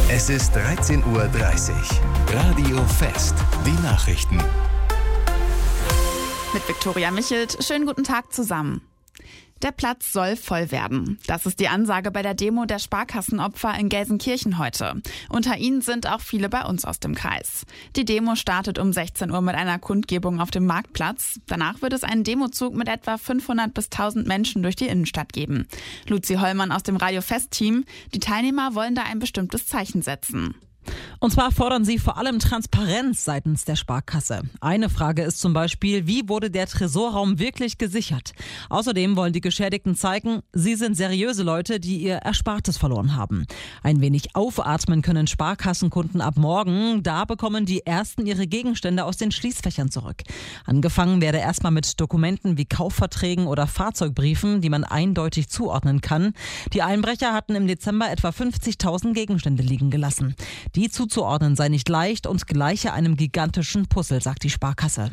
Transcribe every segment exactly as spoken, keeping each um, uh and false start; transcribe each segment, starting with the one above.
Es ist dreizehn Uhr dreißig. Radio Fest. Die Nachrichten. Mit Viktoria Michelt. Schönen guten Tag zusammen. Der Platz soll voll werden. Das ist die Ansage bei der Demo der Sparkassenopfer in Gelsenkirchen heute. Unter ihnen sind auch viele bei uns aus dem Kreis. Die Demo startet um sechzehn Uhr mit einer Kundgebung auf dem Marktplatz. Danach wird es einen Demozug mit etwa fünfhundert bis tausend Menschen durch die Innenstadt geben. Luzi Hollmann aus dem Radio Fest-Team. Die Teilnehmer wollen da ein bestimmtes Zeichen setzen. Und zwar fordern sie vor allem Transparenz seitens der Sparkasse. Eine Frage ist zum Beispiel, wie wurde der Tresorraum wirklich gesichert? Außerdem wollen die Geschädigten zeigen, sie sind seriöse Leute, die ihr Erspartes verloren haben. Ein wenig aufatmen können Sparkassenkunden ab morgen. Da bekommen die Ersten ihre Gegenstände aus den Schließfächern zurück. Angefangen werde erstmal mit Dokumenten wie Kaufverträgen oder Fahrzeugbriefen, die man eindeutig zuordnen kann. Die Einbrecher hatten im Dezember etwa fünfzigtausend Gegenstände liegen gelassen. Die zuzuordnen sei nicht leicht und gleiche einem gigantischen Puzzle, sagt die Sparkasse.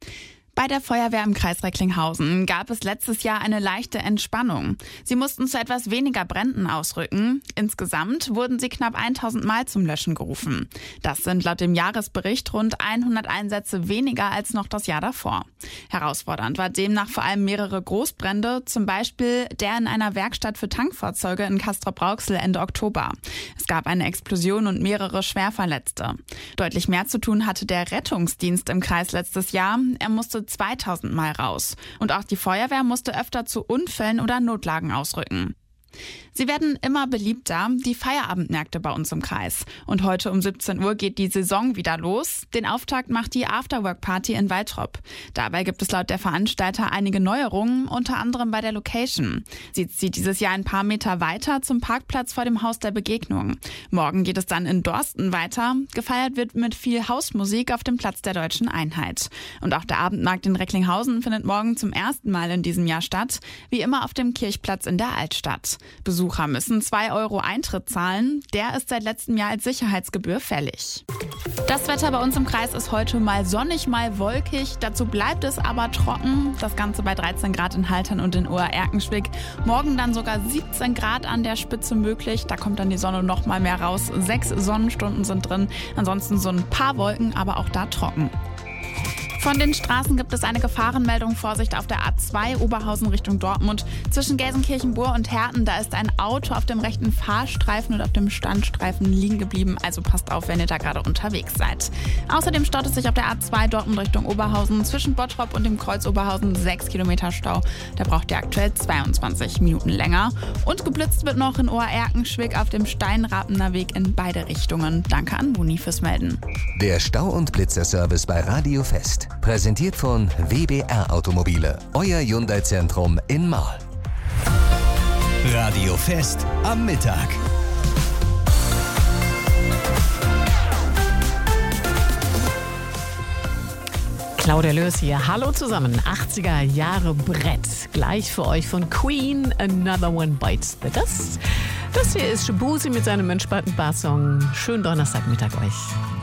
Bei der Feuerwehr im Kreis Recklinghausen gab es letztes Jahr eine leichte Entspannung. Sie mussten zu etwas weniger Bränden ausrücken. Insgesamt wurden sie knapp tausend Mal zum Löschen gerufen. Das sind laut dem Jahresbericht rund hundert Einsätze weniger als noch das Jahr davor. Herausfordernd war demnach vor allem mehrere Großbrände, zum Beispiel der in einer Werkstatt für Tankfahrzeuge in Castrop-Rauxel Ende Oktober. Es gab eine Explosion und mehrere Schwerverletzte. Deutlich mehr zu tun hatte der Rettungsdienst im Kreis letztes Jahr. Er musste zweitausend Mal raus. Und auch die Feuerwehr musste öfter zu Unfällen oder Notlagen ausrücken. Sie werden immer beliebter, die Feierabendmärkte bei uns im Kreis. Und heute um siebzehn Uhr geht die Saison wieder los. Den Auftakt macht die Afterwork-Party in Waltrop. Dabei gibt es laut der Veranstalter einige Neuerungen, unter anderem bei der Location. Sie zieht dieses Jahr ein paar Meter weiter zum Parkplatz vor dem Haus der Begegnung. Morgen geht es dann in Dorsten weiter. Gefeiert wird mit viel Hausmusik auf dem Platz der Deutschen Einheit. Und auch der Abendmarkt in Recklinghausen findet morgen zum ersten Mal in diesem Jahr statt. Wie immer auf dem Kirchplatz in der Altstadt. Besucher müssen zwei Euro Eintritt zahlen. Der ist seit letztem Jahr als Sicherheitsgebühr fällig. Das Wetter bei uns im Kreis ist heute mal sonnig, mal wolkig. Dazu bleibt es aber trocken. Das Ganze bei dreizehn Grad in Haltern und in Ohr-Erkenschwick. Morgen dann sogar siebzehn Grad an der Spitze möglich. Da kommt dann die Sonne noch mal mehr raus. Sechs Sonnenstunden sind drin. Ansonsten so ein paar Wolken, aber auch da trocken. Von den Straßen gibt es eine Gefahrenmeldung. Vorsicht auf der A zwei Oberhausen Richtung Dortmund. Zwischen Gelsenkirchen-Bur und Herten, da ist ein Auto auf dem rechten Fahrstreifen und auf dem Standstreifen liegen geblieben. Also passt auf, wenn ihr da gerade unterwegs seid. Außerdem staut es sich auf der A zwei Dortmund Richtung Oberhausen. Zwischen Bottrop und dem Kreuz Oberhausen sechs Kilometer Stau. Da braucht ihr aktuell zweiundzwanzig Minuten länger. Und geblitzt wird noch in Ohr-Erkenschwick auf dem Steinrapener Weg in beide Richtungen. Danke an Buni fürs Melden. Der Stau- und Blitzerservice bei Radio Fest. Präsentiert von W B R Automobile, euer Hyundai-Zentrum in Marl. Radio Fest am Mittag. Claudia Löß hier. Hallo zusammen. achtziger Jahre Brett. Gleich für euch von Queen, Another One Bites the Dust. Das hier ist Shabuzi mit seinem entspannten Barsong. Schönen Donnerstagmittag euch.